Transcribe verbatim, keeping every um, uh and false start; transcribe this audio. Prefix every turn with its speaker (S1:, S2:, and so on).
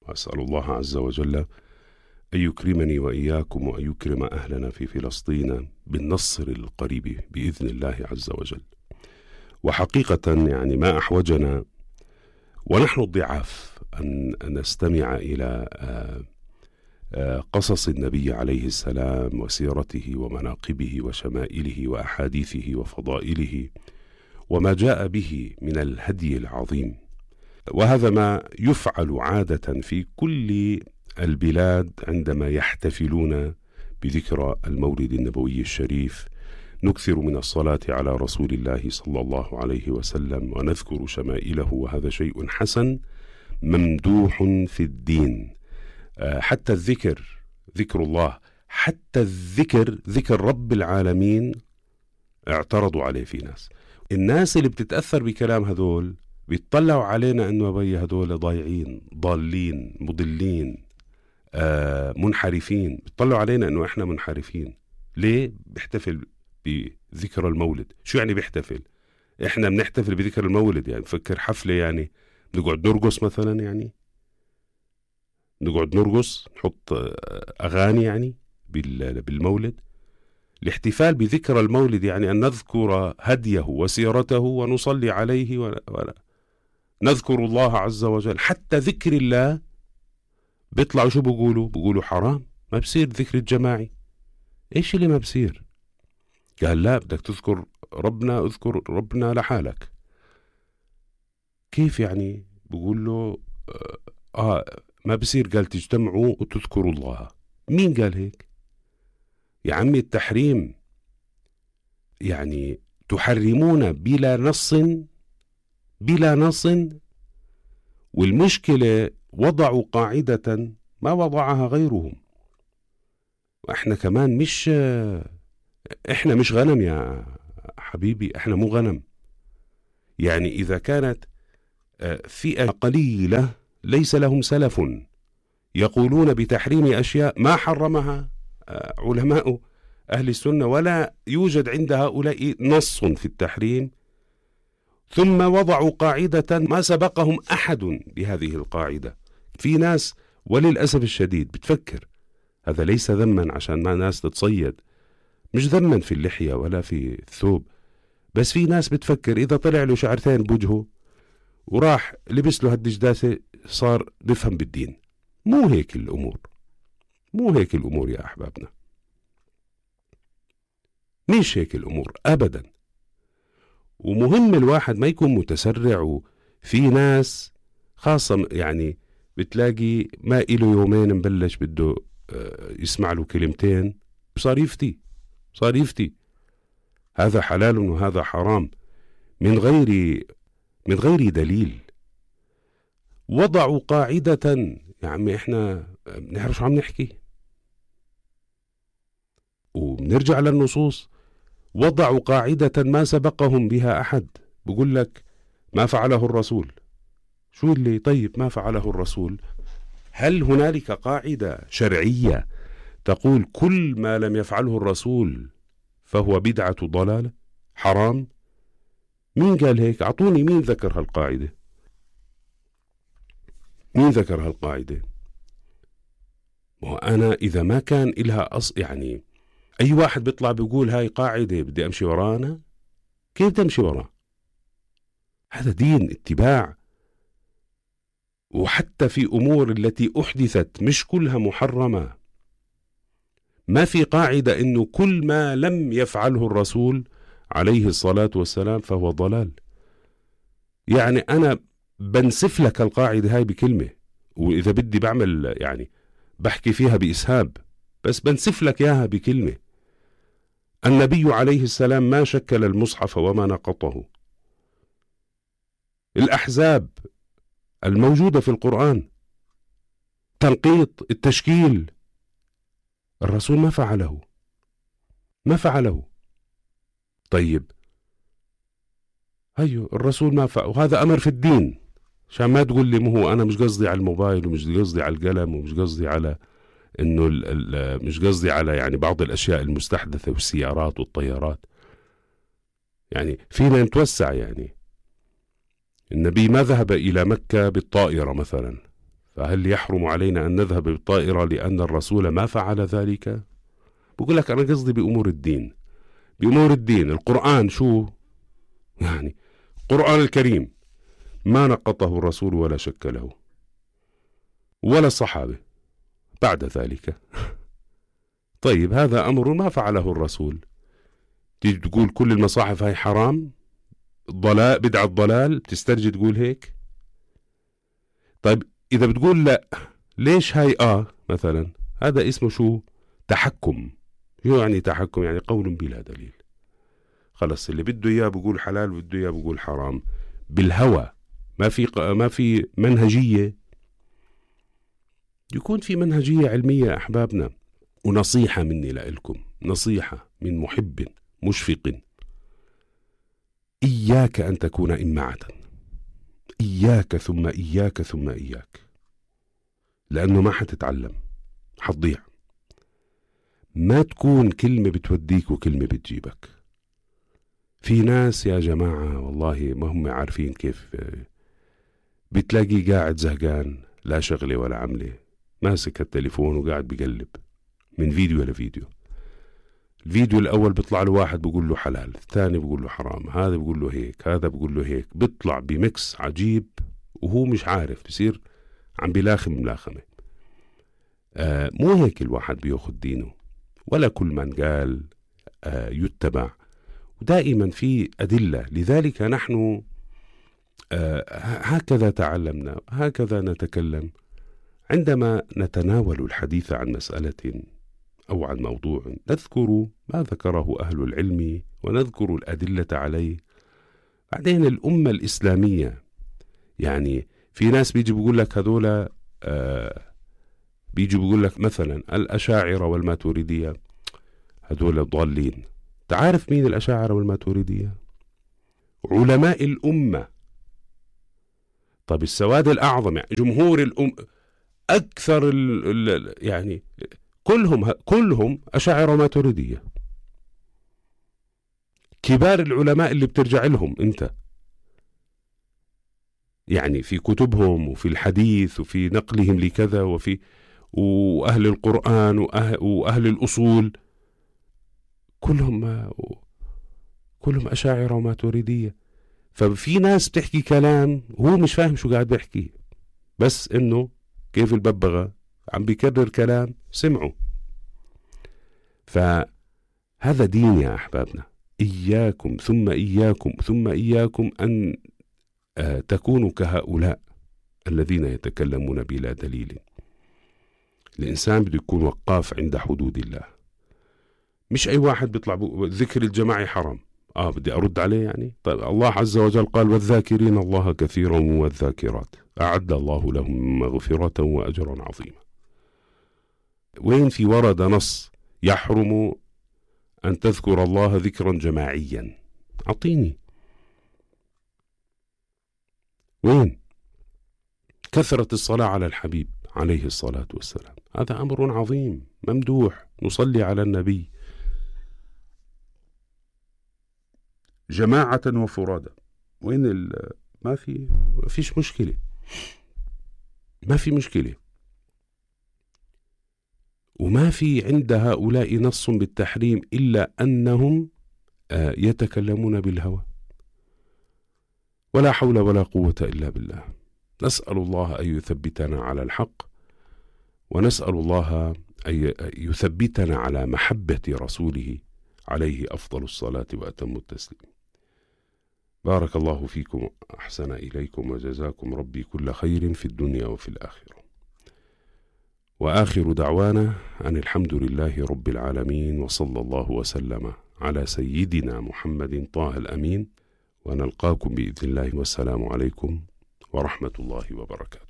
S1: وأسأل الله عز وجل أن يكرمني وإياكم وأن يكرم أهلنا في فلسطين بالنصر القريب بإذن الله عز وجل. وحقيقة يعني ما أحوجنا ونحن الضعاف أن نستمع إلى قصص النبي عليه السلام وسيرته ومناقبه وشمائله وأحاديثه وفضائله وما جاء به من الهدي العظيم. وهذا ما يفعل عادة في كل البلاد عندما يحتفلون بذكرى المولد النبوي الشريف. نكثر من الصلاة على رسول الله صلى الله عليه وسلم ونذكر شمائله، وهذا شيء حسن ممدوح في الدين. حتى الذكر، ذكر الله، حتى الذكر، ذكر رب العالمين اعترضوا عليه في ناس. الناس اللي بتتأثر بكلام هذول بيطلعوا علينا انه بي هذول ضايعين ضالين مضلين آه منحرفين، بيطلعوا علينا انه احنا منحرفين. ليه بيحتفل بذكر المولد؟ شو يعني بيحتفل؟ احنا بنحتفل بذكر المولد يعني بفكر حفلة يعني نقعد نرقص مثلا، يعني نقعد نرقص نحط اغاني يعني بالمولد؟ الاحتفال بذكر المولد يعني أن نذكر هديه وسيرته ونصلي عليه ونذكر الله عز وجل. حتى ذكر الله بيطلعوا شو بيقولوا؟ بيقولوا حرام، ما بصير ذكر الجماعي. إيش اللي ما بصير؟ قال لا، بدك تذكر ربنا، اذكر ربنا لحالك. كيف يعني؟ بيقول له آه ما بصير. قال تجتمعوا وتذكروا الله. مين قال هيك؟ يا عمي التحريم يعني تحرمون بلا نص، بلا نص. والمشكلة وضعوا قاعدة ما وضعها غيرهم، واحنا كمان مش احنا مش غنم يا حبيبي، احنا مو غنم. يعني إذا كانت فئة قليلة ليس لهم سلف يقولون بتحريم أشياء ما حرمها علماء أهل السنة ولا يوجد عند هؤلاء نص في التحريم، ثم وضعوا قاعدة ما سبقهم أحد بهذه القاعدة. في ناس وللأسف الشديد بتفكر هذا ليس ذما عشان ما ناس تتصيد، مش ذما في اللحية ولا في الثوب، بس في ناس بتفكر إذا طلع له شعرتين بوجهه وراح لبس له هالدجداسة صار بفهم بالدين. مو هيك الأمور، مو هيك الأمور يا أحبابنا، مش هيك الأمور أبدا. ومهم الواحد ما يكون متسرع. وفي ناس خاصة يعني بتلاقي ما إله يومين مبلش بده يسمع له كلمتين صار يفتي، صار يفتي هذا حلال وهذا حرام من غير من غير دليل. وضعوا قاعدة يا عمي احنا بنعرف شو عم نحكي، وبنرجع للنصوص. وضعوا قاعدة ما سبقهم بها أحد. بقول لك ما فعله الرسول. شو اللي طيب ما فعله الرسول؟ هل هنالك قاعدة شرعية تقول كل ما لم يفعله الرسول فهو بدعة ضلالة حرام؟ مين قال هيك؟ أعطوني مين ذكر هالقاعدة، مين ذكر هالقاعدة؟ وأنا إذا ما كان إلها أص يعني أي واحد بيطلع بيقول هاي قاعدة بدي أمشي ورانا، كيف تمشي وراه؟ هذا دين اتباع. وحتى في أمور التي أحدثت مش كلها محرمة. ما في قاعدة إنه كل ما لم يفعله الرسول عليه الصلاة والسلام فهو ضلال. يعني أنا بنسف لك القاعدة هاي بكلمة، وإذا بدي بعمل يعني بحكي فيها بإسهاب، بس بنسف لك إياها بكلمة. النبي عليه السلام ما شكل المصحف وما نقطه. الأحزاب الموجودة في القرآن، تنقيط التشكيل، الرسول ما فعله، ما فعله. طيب هيو الرسول ما فعله، وهذا أمر في الدين. عشان ما تقول لي مو هو أنا مش قصدي على الموبايل ومش قصدي على القلم ومش قصدي على إنه ال ال مش قصدي على يعني بعض الأشياء المستحدثة والسيارات والطيارات. يعني فينا نتوسع. يعني النبي ما ذهب إلى مكة بالطائرة مثلا، فهل يحرم علينا أن نذهب بالطائرة لأن الرسول ما فعل ذلك؟ بقول لك أنا قصدي بأمور الدين. بأمور الدين القرآن شو يعني؟ القرآن الكريم ما نقطه الرسول ولا شك له ولا الصحابة بعد ذلك. طيب هذا أمر ما فعله الرسول، تيجي تقول كل المصاحف هاي حرام، ضلال، بدعة ضلال، تسترجي تقول هيك؟ طيب إذا بتقول لا، ليش هاي آه مثلا؟ هذا اسمه شو؟ تحكم. شو يعني تحكم؟ يعني قول بلا دليل. خلص اللي بده إياه بقول حلال وبده إياه بقول حرام بالهوى. ما في ما في منهجية. يكون في منهجية علمية أحبابنا. ونصيحة مني لكم، نصيحة من محب مشفق، إياك أن تكون إمعة. إياك ثم إياك ثم إياك، لأنه ما حتتعلم، حتضيع. ما تكون كلمة بتوديك وكلمة بتجيبك. في ناس يا جماعة والله ما هم عارفين كيف. بتلاقي قاعد زهقان لا شغلة ولا عملة، ماسك التليفون وقاعد بقلب من فيديو لفيديو. الفيديو الأول بيطلع له واحد بيقول له حلال، الثاني بيقول له حرام، هذا بيقول له هيك، هذا بيقول له هيك، بيطلع بمكس عجيب وهو مش عارف، بصير عم بلاخم ملاخمة. آه مو هيك الواحد بياخذ دينه، ولا كل من قال آه يتبع، ودائما في أدلة. لذلك نحن آه هكذا تعلمنا، هكذا نتكلم عندما نتناول الحديث عن مسألة أو عن موضوع. نذكر ما ذكره أهل العلم ونذكر الأدلة عليه. بعدين الأمة الإسلامية، يعني في ناس بيجي بيقول لك هذولا آه بيجي بيقول لك مثلا الأشاعرة والماتريدية هذولا ضالين. تعرف مين الأشاعرة والماتريدية؟ علماء الأمة. طب السواد الأعظم، يعني جمهور الأمة، أكثر ال ال يعني كلهم كلهم أشاعرة وماتريدية. كبار العلماء اللي بترجع لهم أنت، يعني في كتبهم وفي الحديث وفي نقلهم لكذا، وفي وأهل القرآن وأهل, وأهل الأصول، كلهم كلهم أشاعرة وماتريدية. ففي ناس بتحكي كلام هو مش فاهم شو قاعد بيحكي، بس إنه كيف الببغاء عم بيكرر كلام سمعوا. فهذا دين يا أحبابنا. إياكم ثم إياكم ثم إياكم أن تكونوا كهؤلاء الذين يتكلمون بلا دليل. الإنسان بده يكون وقاف عند حدود الله، مش أي واحد بيطلع ذكر الجماعي حرام. آه بدي أرد عليه يعني. طيب الله عز وجل قال والذاكرين الله كثيرا والذاكرات أعد الله لهم مغفرة وأجرا عظيما. وين في ورد نص يحرم أن تذكر الله ذكرا جماعيا؟ أعطيني وين؟ كثرة الصلاة على الحبيب عليه الصلاة والسلام، هذا أمر عظيم ممدوح. نصلي على النبي جماعة وفرادى. وين ال ما في ما فيش مشكلة، ما في مشكلة. وما في عند هؤلاء نص بالتحريم إلا أنهم يتكلمون بالهوى. ولا حول ولا قوة إلا بالله. نسأل الله أن يثبتنا على الحق، ونسأل الله أن يثبتنا على محبة رسوله عليه أفضل الصلاة وأتم التسليم. بارك الله فيكم، أحسن إليكم، وجزاكم ربي كل خير في الدنيا وفي الآخرة. وآخر دعوانا أن الحمد لله رب العالمين، وصلى الله وسلم على سيدنا محمد طه الأمين. ونلقاكم بإذن الله، والسلام عليكم ورحمة الله وبركاته.